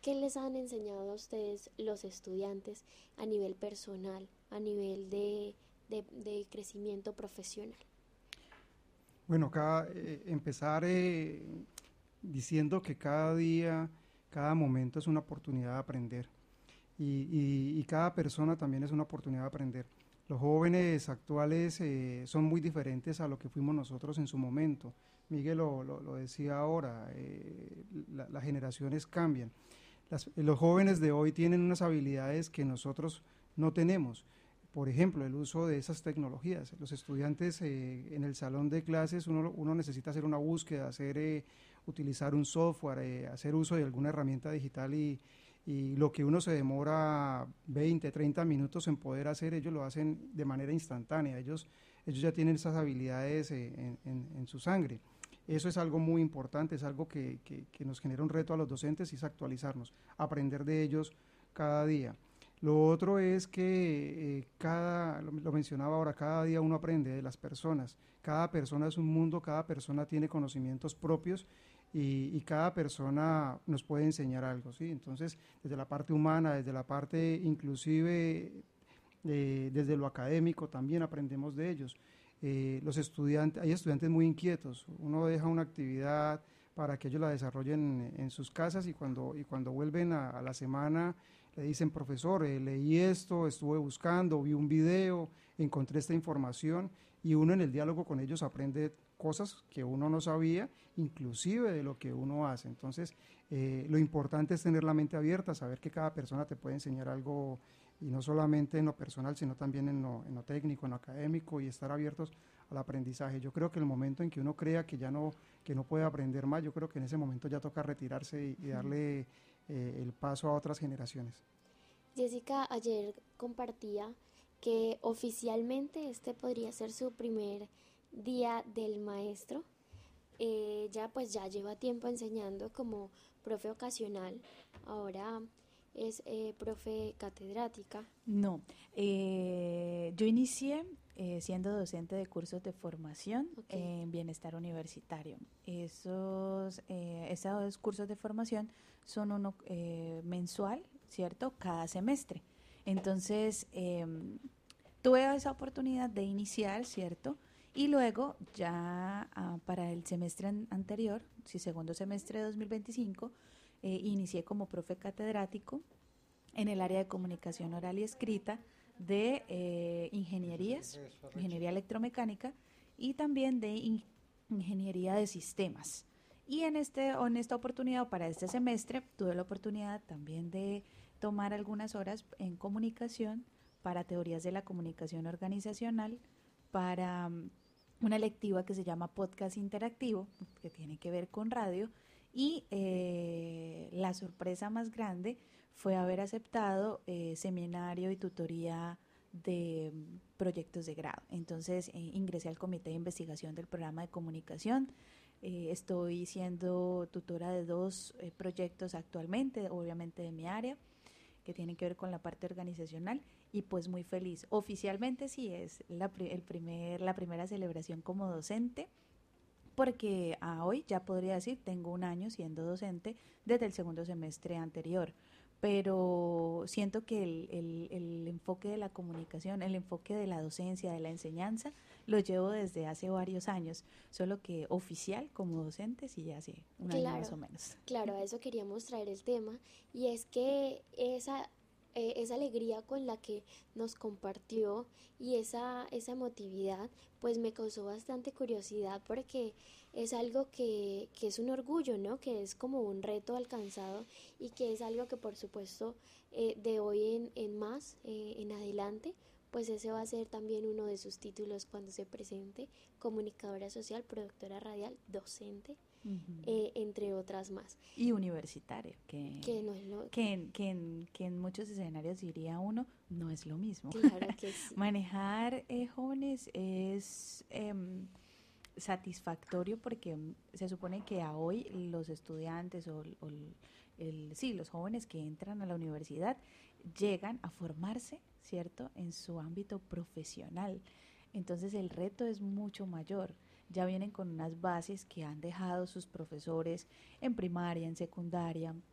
¿qué les han enseñado a ustedes los estudiantes a nivel personal, a nivel de crecimiento profesional? Bueno, empezar diciendo que cada día, cada momento es una oportunidad de aprender y cada persona también es una oportunidad de aprender. Los jóvenes actuales son muy diferentes a lo que fuimos nosotros en su momento. Miguel lo decía ahora, las generaciones cambian. Los jóvenes de hoy tienen unas habilidades que nosotros no tenemos. Por ejemplo, el uso de esas tecnologías. Los estudiantes en el salón de clases, uno necesita hacer una búsqueda, utilizar un software, hacer uso de alguna herramienta digital y lo que uno se demora 20, 30 minutos en poder hacer, ellos lo hacen de manera instantánea. Ellos ya tienen esas habilidades en su sangre. Eso es algo muy importante, es algo que nos genera un reto a los docentes y es actualizarnos, aprender de ellos cada día. Lo otro es que lo mencionaba ahora, cada día uno aprende de las personas. Cada persona es un mundo, cada persona tiene conocimientos propios y cada persona nos puede enseñar algo, ¿sí? Entonces, desde la parte humana, desde la parte inclusive, desde lo académico también aprendemos de ellos. Los estudiantes, hay estudiantes muy inquietos, uno deja una actividad para que ellos la desarrollen en sus casas y cuando vuelven a la semana le dicen, profesor, leí esto, estuve buscando, vi un video, encontré esta información y uno en el diálogo con ellos aprende cosas que uno no sabía, inclusive de lo que uno hace. Entonces, lo importante es tener la mente abierta, saber que cada persona te puede enseñar algo y no solamente en lo personal, sino también en lo técnico, en lo académico y estar abiertos al aprendizaje. Yo creo que el momento en que uno crea que no puede aprender más, yo creo que en ese momento ya toca retirarse y darle el paso a otras generaciones. Jessica ayer compartía que oficialmente este podría ser su primer día del maestro. Ella pues ya lleva tiempo enseñando como profe ocasional, ahora es profe catedrática. No, yo inicié siendo docente de cursos de formación Okay. en bienestar universitario. Esos cursos de formación son uno mensual, ¿cierto? Cada semestre. Entonces, tuve esa oportunidad de iniciar, ¿cierto? Y luego ya para el semestre anterior, si segundo semestre de 2025, inicié como profe catedrático en el área de comunicación oral y escrita de ingeniería electromecánica y también de ingeniería de sistemas. Y en esta oportunidad, para este semestre, tuve la oportunidad también de tomar algunas horas en comunicación para teorías de la comunicación organizacional, para una electiva que se llama podcast interactivo, que tiene que ver con radio, y la sorpresa más grande fue haber aceptado seminario y tutoría de proyectos de grado. Entonces ingresé al comité de investigación del programa de comunicación. Estoy siendo tutora de dos proyectos actualmente, obviamente de mi área, que tienen que ver con la parte organizacional y pues muy feliz. Oficialmente sí es la primera celebración como docente, porque hoy ya podría decir, tengo un año siendo docente desde el segundo semestre anterior, pero siento que el enfoque de la comunicación, el enfoque de la docencia, de la enseñanza, lo llevo desde hace varios años, solo que oficial como docente sí hace un año más Claro, o menos. claro, a eso queríamos traer el tema y es que esa alegría con la que nos compartió y esa emotividad pues me causó bastante curiosidad porque es algo que es un orgullo, ¿no? Que es como un reto alcanzado y que es algo que por supuesto de hoy en más, en adelante, pues ese va a ser también uno de sus títulos cuando se presente, comunicadora social, productora radial, docente, Uh-huh. entre otras más, Y universitario, que no es lo, que en muchos escenarios diría uno, no es lo mismo. claro que sí, Manejar jóvenes es satisfactorio porque se supone que a hoy los estudiantes sí, los jóvenes que entran a la universidad llegan a formarse, ¿cierto?, en su ámbito profesional. Entonces el reto es mucho mayor. Ya vienen con unas bases que han dejado sus profesores en primaria, en secundaria,